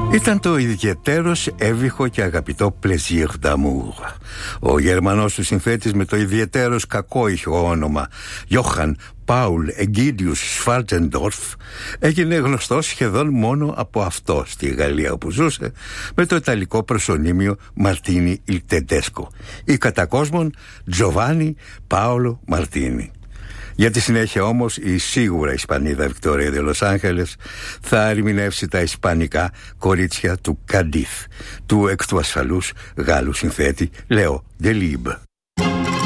Ήταν το ιδιαιτέρως εύηχο και αγαπητό Plaisir d'amour. Ο Γερμανός του συνθέτης με το ιδιαιτέρως κακόηχο όνομα Johann Paul Aegidius Schwarzendorf έγινε γνωστός σχεδόν μόνο από αυτό στη Γαλλία όπου ζούσε, με το ιταλικό προσωνύμιο Μαρτίνι il Tedesco ή κατά κόσμον Giovanni Paolo Martini. Για τη συνέχεια όμως η σίγουρα Ισπανίδα Βικτόρια de Los Ángeles θα ερμηνεύσει τα ισπανικά κορίτσια του Καντίθ, του εκ του ασφαλούς Γάλλου συνθέτη Λέο Ντελίμπ.